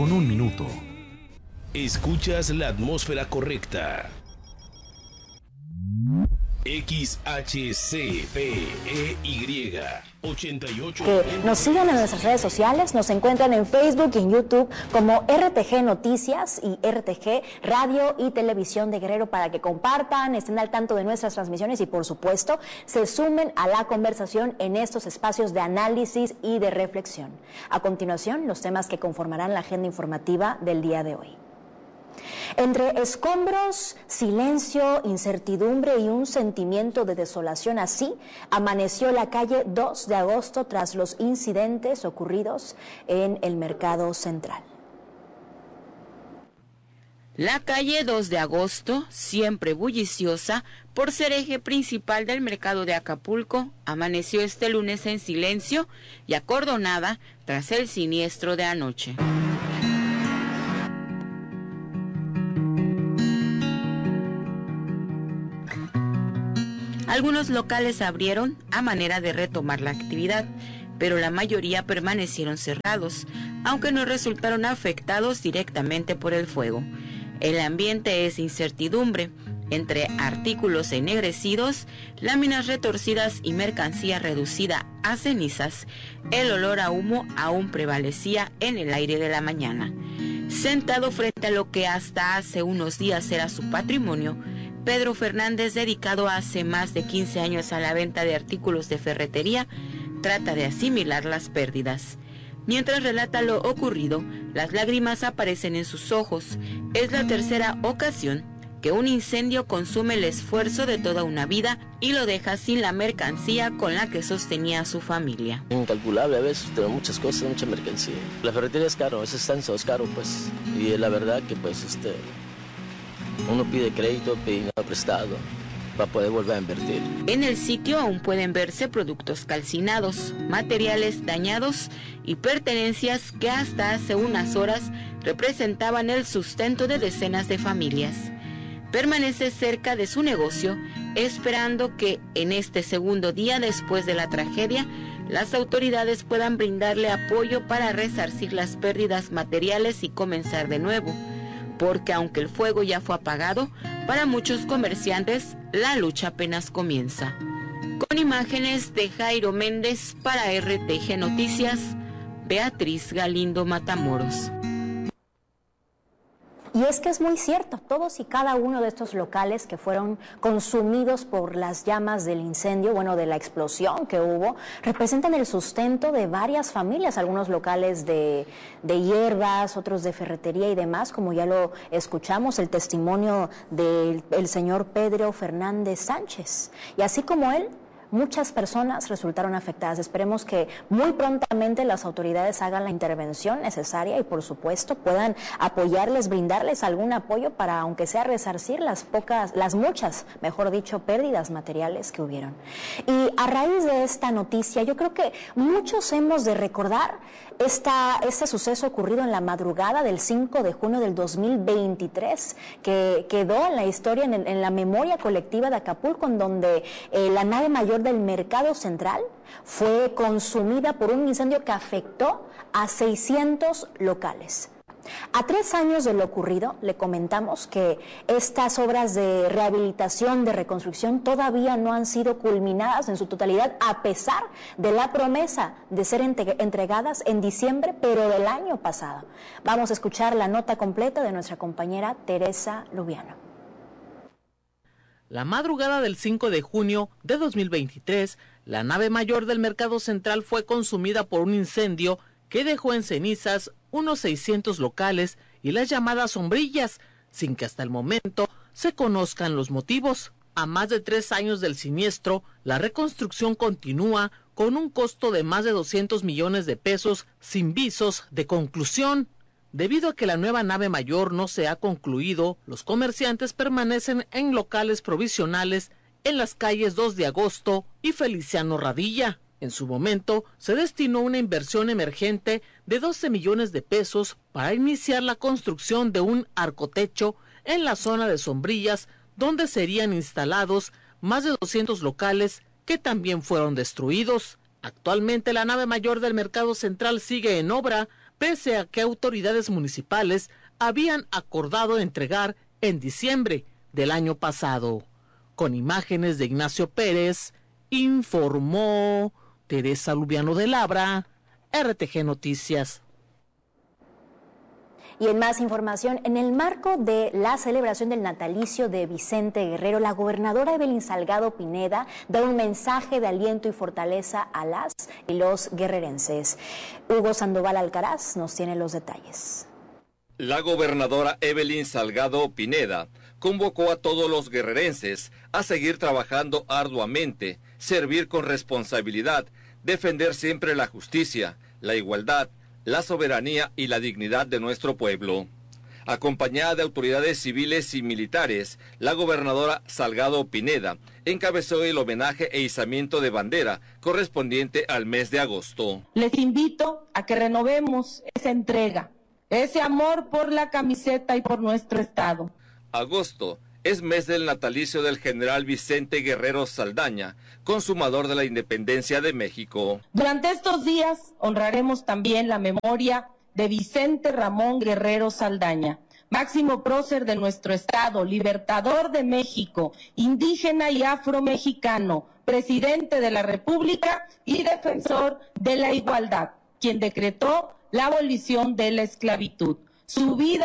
con 1 minuto. Escuchas la atmósfera correcta. XHCPEY 88. Que nos sigan en nuestras redes sociales, nos encuentran en Facebook y en YouTube como RTG Noticias y RTG Radio y Televisión de Guerrero, para que compartan, estén al tanto de nuestras transmisiones y por supuesto se sumen a la conversación en estos espacios de análisis y de reflexión. A continuación, los temas que conformarán la agenda informativa del día de hoy. Entre escombros, silencio, incertidumbre y un sentimiento de desolación, así amaneció la calle 2 de agosto tras los incidentes ocurridos en el Mercado Central. La calle 2 de agosto, siempre bulliciosa por ser eje principal del mercado de Acapulco, amaneció este lunes en silencio y acordonada tras el siniestro de anoche. Algunos locales abrieron a manera de retomar la actividad, pero la mayoría permanecieron cerrados, aunque no resultaron afectados directamente por el fuego. El ambiente es incertidumbre, entre artículos ennegrecidos, láminas retorcidas y mercancía reducida a cenizas. El olor a humo aún prevalecía en el aire de la mañana. Sentado frente a lo que hasta hace unos días era su patrimonio, Pedro Fernández, dedicado hace más de 15 años a la venta de artículos de ferretería, trata de asimilar las pérdidas. Mientras relata lo ocurrido, las lágrimas aparecen en sus ojos. Es la tercera ocasión que un incendio consume el esfuerzo de toda una vida y lo deja sin la mercancía con la que sostenía a su familia. Incalculable, a veces tengo muchas cosas, mucha mercancía. La ferretería es caro, ese estancia es caro, pues. Y la verdad que pues uno pide crédito, pide dinero prestado para poder volver a invertir. En el sitio aún pueden verse productos calcinados, materiales dañados y pertenencias que hasta hace unas horas representaban el sustento de decenas de familias. Permanece cerca de su negocio, esperando que en este segundo día después de la tragedia, las autoridades puedan brindarle apoyo para resarcir las pérdidas materiales y comenzar de nuevo. Porque aunque el fuego ya fue apagado, para muchos comerciantes la lucha apenas comienza. Con imágenes de Jairo Méndez para RTG Noticias, Beatriz Galindo Matamoros. Y es que es muy cierto, todos y cada uno de estos locales que fueron consumidos por las llamas del incendio, de la explosión que hubo, representan el sustento de varias familias, algunos locales de hierbas, otros de ferretería y demás, como ya lo escuchamos, el testimonio del señor Pedro Fernández Sánchez. Y así como él, muchas personas resultaron afectadas. Esperemos que muy prontamente las autoridades hagan la intervención necesaria y por supuesto puedan apoyarles, brindarles algún apoyo para, aunque sea, resarcir las muchas, pérdidas materiales que hubieron. Y a raíz de esta noticia, yo creo que muchos hemos de recordar este suceso ocurrido en la madrugada del 5 de junio del 2023, que quedó en la historia, en la memoria colectiva de Acapulco, en donde la nave mayor del Mercado Central fue consumida por un incendio que afectó a 600 locales. A 3 años de lo ocurrido, le comentamos que estas obras de rehabilitación, de reconstrucción, todavía no han sido culminadas en su totalidad, a pesar de la promesa de ser entregadas en diciembre, pero del año pasado. Vamos a escuchar la nota completa de nuestra compañera Teresa Lubiano. La madrugada del 5 de junio de 2023, la nave mayor del Mercado Central fue consumida por un incendio que dejó en cenizas unos 600 locales y las llamadas sombrillas, sin que hasta el momento se conozcan los motivos. A más de 3 años del siniestro, la reconstrucción continúa con un costo de más de 200 millones de pesos sin visos de conclusión. Debido a que la nueva nave mayor no se ha concluido, los comerciantes permanecen en locales provisionales en las calles 2 de agosto y Feliciano Radilla. En su momento, se destinó una inversión emergente de 12 millones de pesos para iniciar la construcción de un arcotecho en la zona de sombrillas, donde serían instalados más de 200 locales que también fueron destruidos. Actualmente la nave mayor del Mercado Central sigue en obra pese a que autoridades municipales habían acordado entregar en diciembre del año pasado. Con imágenes de Ignacio Pérez, informó Teresa Lubiano de Labra, RTG Noticias. Y en más información, en el marco de la celebración del natalicio de Vicente Guerrero, la gobernadora Evelyn Salgado Pineda da un mensaje de aliento y fortaleza a las y los guerrerenses. Hugo Sandoval Alcaraz nos tiene los detalles. La gobernadora Evelyn Salgado Pineda convocó a todos los guerrerenses a seguir trabajando arduamente, servir con responsabilidad, defender siempre la justicia, la igualdad, la soberanía y la dignidad de nuestro pueblo. Acompañada de autoridades civiles y militares, la gobernadora Salgado Pineda encabezó el homenaje e izamiento de bandera correspondiente al mes de agosto. Les invito a que renovemos esa entrega, ese amor por la camiseta y por nuestro estado. Agosto es mes del natalicio del general Vicente Guerrero Saldaña, consumador de la independencia de México. Durante estos días honraremos también la memoria de Vicente Ramón Guerrero Saldaña, máximo prócer de nuestro estado, libertador de México, indígena y afromexicano, presidente de la República y defensor de la igualdad, quien decretó la abolición de la esclavitud. Su vida